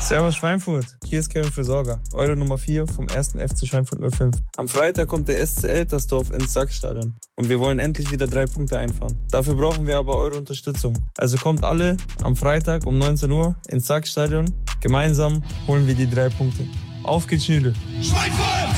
Servus Schweinfurt, hier ist Kevin Versorger, eure Nummer 4 vom 1. FC Schweinfurt 05. Am Freitag kommt der SC Eltersdorf ins Sackstadion und wir wollen endlich wieder 3 Punkte einfahren. Dafür brauchen wir aber eure Unterstützung. Also kommt alle am Freitag um 19 Uhr ins Sackstadion. Gemeinsam holen wir die 3 Punkte. Auf geht's, Schüler! Schweinfurt!